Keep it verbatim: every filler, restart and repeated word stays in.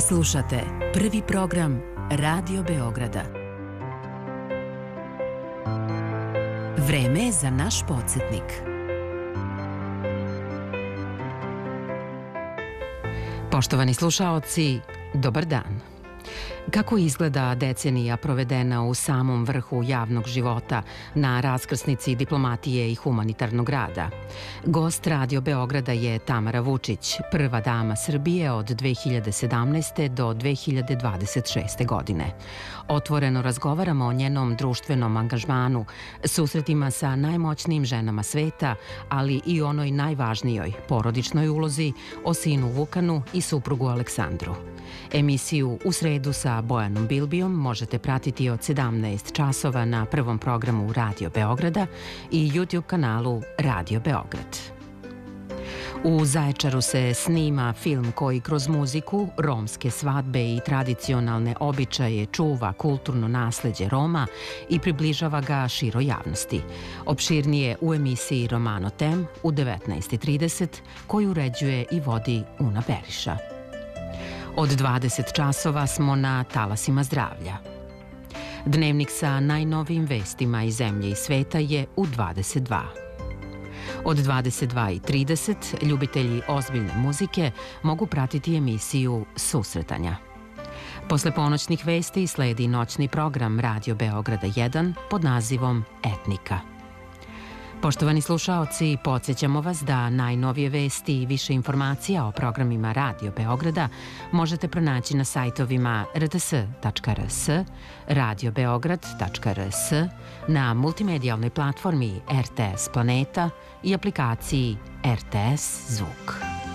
Slušate prvi program Radio Beograda. Vreme je za naš podsjetnik. Poštovani slušaoci, dobar dan. Kako izgleda decenija provedena u samom vrhu javnog života na raskrsnici diplomatije i humanitarnog rada? Gost Radio Beograda je Tamara Vučić, prva dama Srbije od dve hiljade sedamnaeste. do dve hiljade dvadeset šeste. godine. Otvoreno razgovaramo o njenom društvenom angažmanu, susretima sa najmoćnijim ženama sveta, ali i onoj najvažnijoj porodičnoj ulozi, o sinu Vukanu i suprugu Aleksandru. Emisiju U sredu sa Bojanom Bilbijom možete pratiti od sedamnaest časova na prvom programu Radio Beograda i YouTube kanalu Radio Beograd. U Zaječaru se snima film koji kroz muziku, romske svadbe i tradicionalne običaje čuva kulturno nasleđe Roma i približava ga široj javnosti. Opširnije u emisiji Romano Tem u devetnaest i trideset koju uređuje i vodi Una Beriša. Od dvadeset časova smo na talasima zdravlja. Dnevnik sa najnovijim vestima iz zemlje i sveta je u dvadeset dva. Od dvadeset dva i trideset ljubitelji ozbiljne muzike mogu pratiti emisiju Susretanja. Posle ponoćnih vesti sledi noćni program Radio Beograda jedan pod nazivom Etnika. Poštovani slušaoci, podsjećamo vas da najnovije vesti i više informacija o programima Radio Beograda možete pronaći na sajtovima r t s tačka r s, radio beograd tačka r s, na multimedijalnoj platformi R T S Planeta i aplikaciji R T S Zvuk.